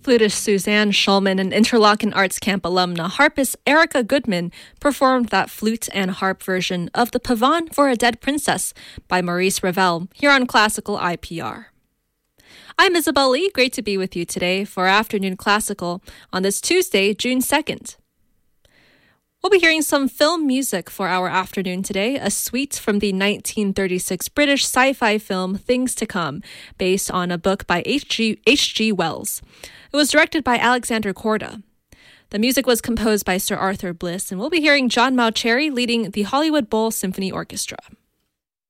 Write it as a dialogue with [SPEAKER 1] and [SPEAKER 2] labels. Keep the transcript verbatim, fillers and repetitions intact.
[SPEAKER 1] Flutist Suzanne Schulman and Interlochen Arts Camp alumna harpist Erica Goodman performed that flute and harp version of The Pavane for a Dead Princess by Maurice Ravel here on Classical I P R. I'm Isabel Lee. Great to be with you today for Afternoon Classical on this Tuesday, June second. We'll be hearing some film music for our afternoon today, a suite from the nineteen thirty-six British sci-fi film Things to Come, based on a book by H G H G Wells. It was directed by Alexander Korda. The music was composed by Sir Arthur Bliss, and we'll be hearing John Mauceri leading the Hollywood Bowl Symphony Orchestra.